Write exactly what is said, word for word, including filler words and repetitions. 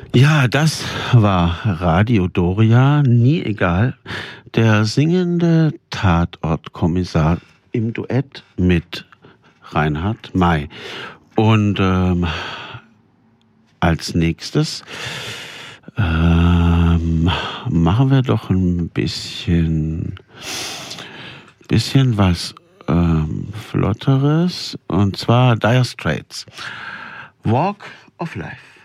Ja, das war Radio Doria, nie egal. Der singende Tatortkommissar im Duett mit Reinhard May. Und ähm, als nächstes ähm, machen wir doch ein bisschen, bisschen was ähm, Flotteres. Und zwar Dire Straits. Walk of Life.